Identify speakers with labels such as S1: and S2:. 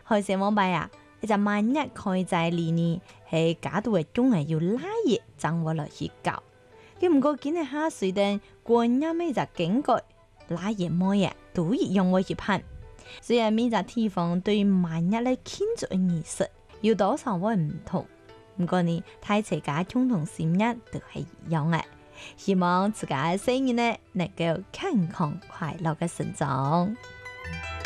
S1: 開始往拜啊，一隻萬日開在里呢，係假度嘅中係要拉熱掌握來去搞。佢唔過見你下水定觀音咩就警覺拉熱麼嘢都要用我去判。雖然每隻地方對萬日嘅慶祝嘅儀式有多少會唔同，唔過呢，大家共同心意都係一樣嘅。希望自家嘅生日呢能夠健康快樂嘅成長。